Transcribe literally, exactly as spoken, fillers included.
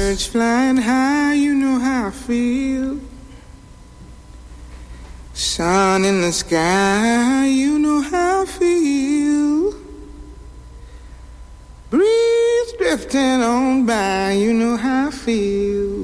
Birds flying high, you know how I feel. Sun in the sky, you know how I feel. Breeze drifting on by, you know how I feel.